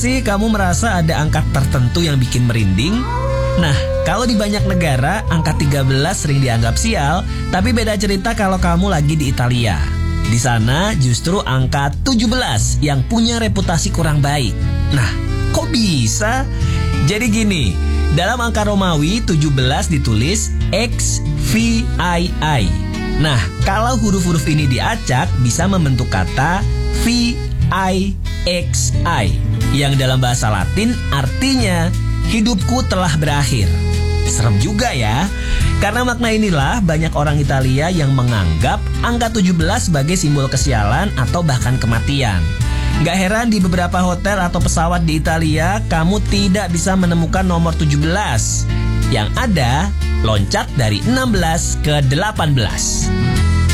sih kamu merasa ada angka tertentu yang bikin merinding? Nah, kalau di banyak negara, angka 13 sering dianggap sial, tapi beda cerita kalau kamu lagi di Italia. Di sana justru angka 17 yang punya reputasi kurang baik. Nah, kok bisa? Jadi gini, dalam angka Romawi 17 ditulis XVII. Nah, kalau huruf-huruf ini diacak bisa membentuk kata VIXI yang dalam bahasa Latin artinya hidupku telah berakhir. Serem juga ya. Karena makna inilah banyak orang Italia yang menganggap angka 17 sebagai simbol kesialan atau bahkan kematian. Gak heran di beberapa hotel atau pesawat di Italia kamu tidak bisa menemukan nomor 17. Yang ada loncat dari 16 ke 18.